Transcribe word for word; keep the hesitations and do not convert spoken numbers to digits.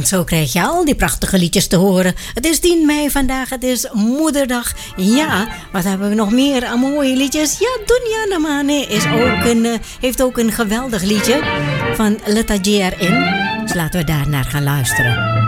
zo krijg je al die prachtige liedjes te horen. Het is tien mei vandaag, het is moederdag. Ja, wat hebben we nog meer aan mooie liedjes? Ja, Dunia Namane is ook een, uh, heeft ook een geweldig liedje van Letta J R N. Dus laten we daar naar gaan luisteren.